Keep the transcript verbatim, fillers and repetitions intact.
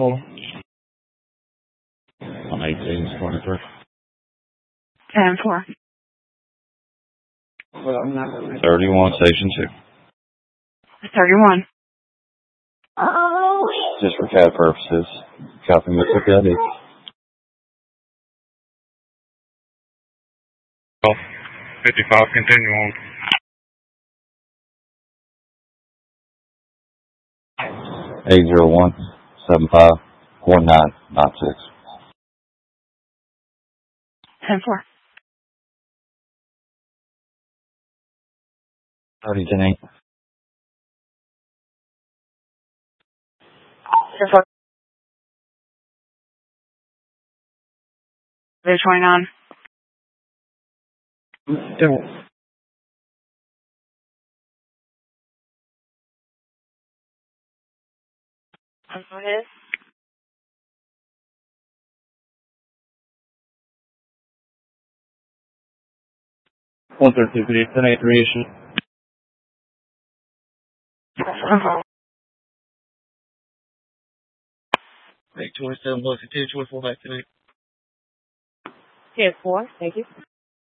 four. On eighteen twenty-three. ten four. thirty-one, station two. thirty-one. Just for C A D purposes. Copy Mississippi I D. fifty-five, continue on. eight zero one, seven five, one nine nine six. ten four. thirty, ten eight. ten four. They're twenty-nine. Don't. Go ahead. one thirty-two, ten eight three issue. Make twenty-seven, look at two, twenty-four, back to me. ten four. Thank you.